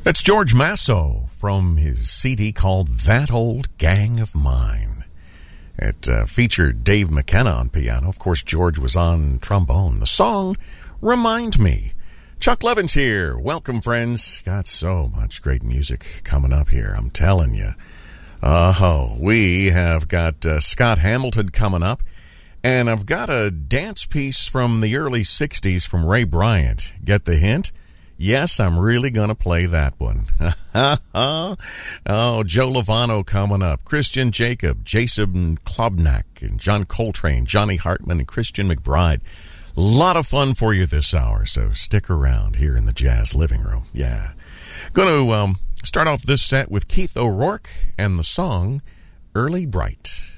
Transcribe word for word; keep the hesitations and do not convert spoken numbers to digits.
That's George Masso from his C D called That Old Gang of Mine. It uh, featured Dave McKenna on piano. Of course, George was on trombone. The song, Remind Me. Chuck Levin's here. Welcome, friends. Got so much great music coming up here, I'm telling you. Oh, we have got uh, Scott Hamilton coming up. And I've got a dance piece from the early sixties from Ray Bryant. Get the hint? Yes, I'm really going to play that one. Oh, Joe Lovano coming up. Christian Jacob, Jason Klobnak, and John Coltrane, Johnny Hartman, and Christian McBride. A lot of fun for you this hour, so stick around here in the Jazz Living Room. Yeah. Going to um, start off this set with Keith O'Rourke and the song Early Bright.